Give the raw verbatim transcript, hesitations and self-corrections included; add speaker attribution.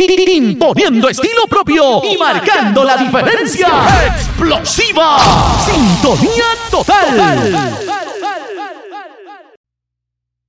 Speaker 1: imponiendo estilo propio y marcando la diferencia. ¡Explosiva! Sintonía total.